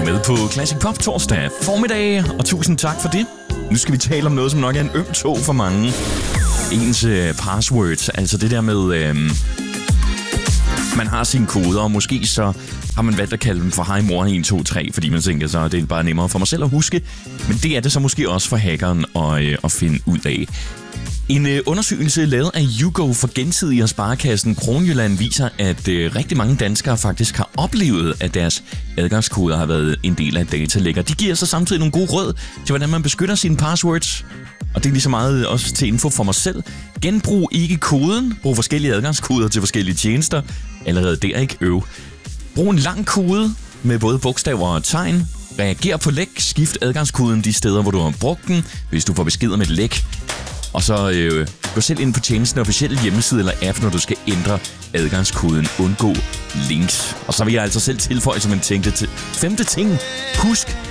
Du er med på Classic Pop torsdag formiddag, og tusind tak for det. Nu skal vi tale om noget, som nok er en øm tå for mange. Ens passwords, altså det der med... man har sine koder, og måske så har man valgt at kalde dem for hej mor 1, 2, 3, fordi man tænker så, det er bare nemmere for mig selv at huske. Men det er det så måske også for hackeren at finde ud af. En undersøgelse lavet af YouGo for Gensidige og Sparekassen Kronjylland viser, at rigtig mange danskere faktisk har oplevet, at deres adgangskoder har været en del af datalækker. De giver så samtidig nogle gode råd til, hvordan man beskytter sine passwords. Og det er lige så meget også til info for mig selv. Genbrug ikke koden. Brug forskellige adgangskoder til forskellige tjenester. Allerede der ikke øv. Brug en lang kode med både bogstaver og tegn. Reager på læk. Skift adgangskoden de steder, hvor du har brugt den, hvis du får besked om et læk. Og så gå selv ind på tjenestens officielle hjemmeside eller app, når du skal ændre adgangskoden. Undgå links. Og så vil jeg altså selv tilføje, som en tænkte til 5. ting. Husk